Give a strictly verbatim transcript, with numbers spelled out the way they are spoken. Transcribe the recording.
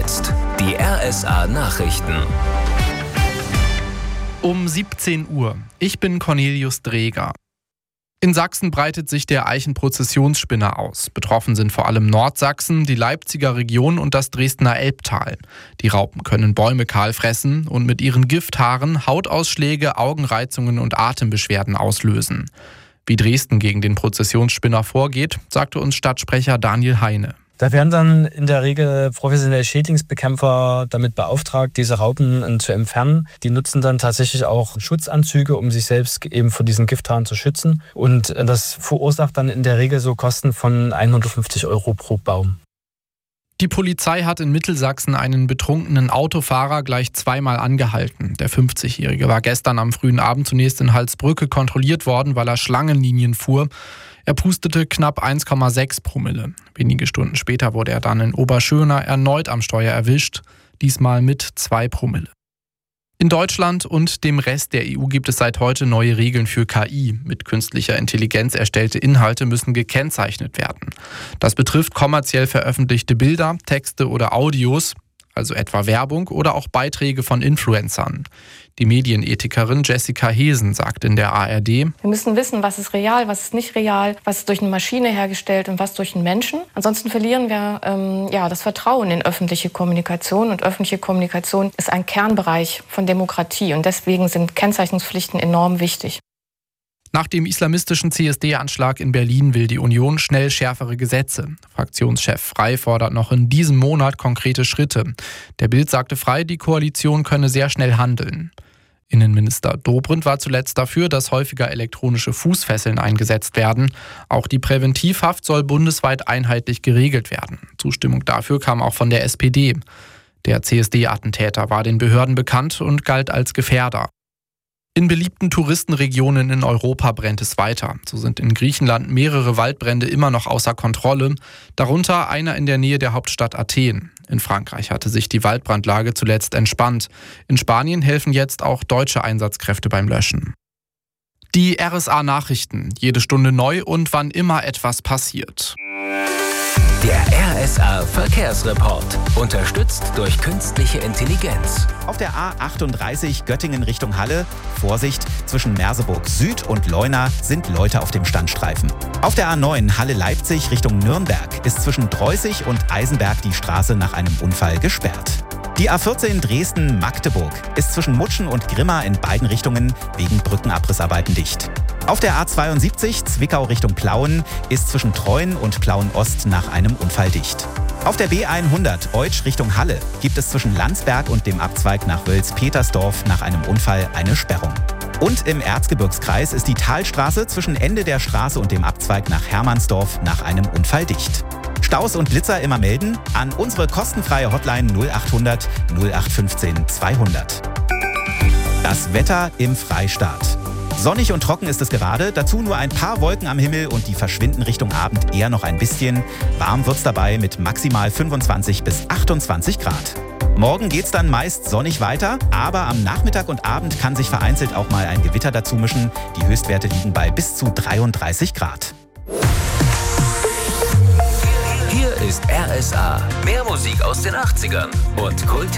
jetzt die R S A-Nachrichten. Um siebzehn Uhr. Ich bin Cornelius Dreger. In Sachsen breitet sich der Eichenprozessionsspinner aus. Betroffen sind vor allem Nordsachsen, die Leipziger Region und das Dresdner Elbtal. Die Raupen können Bäume kahl fressen und mit ihren Gifthaaren Hautausschläge, Augenreizungen und Atembeschwerden auslösen. Wie Dresden gegen den Prozessionsspinner vorgeht, sagte uns Stadtsprecher Daniel Heine. Da werden dann in der Regel professionelle Schädlingsbekämpfer damit beauftragt, diese Raupen zu entfernen. Die nutzen dann tatsächlich auch Schutzanzüge, um sich selbst eben vor diesen Gifthaaren zu schützen. Und das verursacht dann in der Regel so Kosten von hundertfünfzig Euro pro Baum. Die Polizei hat in Mittelsachsen einen betrunkenen Autofahrer gleich zweimal angehalten. Der fünfzigjährige war gestern am frühen Abend zunächst in Halsbrücke kontrolliert worden, weil er Schlangenlinien fuhr. Er pustete knapp eins Komma sechs Promille. Wenige Stunden später wurde er dann in Oberschöna erneut am Steuer erwischt, diesmal mit zwei Promille. In Deutschland und dem Rest der E U gibt es seit heute neue Regeln für K I. Mit künstlicher Intelligenz erstellte Inhalte müssen gekennzeichnet werden. Das betrifft kommerziell veröffentlichte Bilder, Texte oder Audios, also etwa Werbung oder auch Beiträge von Influencern. Die Medienethikerin Jessica Hesen sagt in der A R D: Wir müssen wissen, was ist real, was ist nicht real, was ist durch eine Maschine hergestellt und was durch einen Menschen. Ansonsten verlieren wir ähm, ja, das Vertrauen in öffentliche Kommunikation. Und öffentliche Kommunikation ist ein Kernbereich von Demokratie. Und deswegen sind Kennzeichnungspflichten enorm wichtig. Nach dem islamistischen C S D-Anschlag in Berlin will die Union schnell schärfere Gesetze. Fraktionschef Frey fordert noch in diesem Monat konkrete Schritte. Der Bild sagte Frey, die Koalition könne sehr schnell handeln. Innenminister Dobrindt war zuletzt dafür, dass häufiger elektronische Fußfesseln eingesetzt werden. Auch die Präventivhaft soll bundesweit einheitlich geregelt werden. Zustimmung dafür kam auch von der S P D. Der C S D-Attentäter war den Behörden bekannt und galt als Gefährder. In beliebten Touristenregionen in Europa brennt es weiter. So sind in Griechenland mehrere Waldbrände immer noch außer Kontrolle, darunter einer in der Nähe der Hauptstadt Athen. In Frankreich hatte sich die Waldbrandlage zuletzt entspannt. In Spanien helfen jetzt auch deutsche Einsatzkräfte beim Löschen. Die R S A-Nachrichten, jede Stunde neu und wann immer etwas passiert. Der R S A-Verkehrsreport, unterstützt durch künstliche Intelligenz. Auf der A achtunddreißig Göttingen Richtung Halle, Vorsicht, zwischen Merseburg Süd und Leuna sind Leute auf dem Standstreifen. Auf der A neun Halle-Leipzig Richtung Nürnberg ist zwischen Dreußig und Eisenberg die Straße nach einem Unfall gesperrt. Die A vierzehn Dresden-Magdeburg ist zwischen Mutschen und Grimma in beiden Richtungen wegen Brückenabrissarbeiten dicht. Auf der A zweiundsiebzig Zwickau Richtung Plauen ist zwischen Treuen und Plauen-Ost nach einem Unfall dicht. Auf der B hundert Eutsch Richtung Halle gibt es zwischen Landsberg und dem Abzweig nach Wölz-Petersdorf nach einem Unfall eine Sperrung. Und im Erzgebirgskreis ist die Talstraße zwischen Ende der Straße und dem Abzweig nach Hermannsdorf nach einem Unfall dicht. Staus und Blitzer immer melden an unsere kostenfreie Hotline null achthundert null acht fünfzehn zweihundert. Das Wetter im Freistaat. Sonnig und trocken ist es gerade, dazu nur ein paar Wolken am Himmel und die verschwinden Richtung Abend eher noch ein bisschen. Warm wird's dabei mit maximal fünfundzwanzig bis achtundzwanzig Grad. Morgen geht's dann meist sonnig weiter, aber am Nachmittag und Abend kann sich vereinzelt auch mal ein Gewitter dazu mischen. Die Höchstwerte liegen bei bis zu dreiunddreißig Grad. Hier ist R S A. Mehr Musik aus den achtzigern und Kult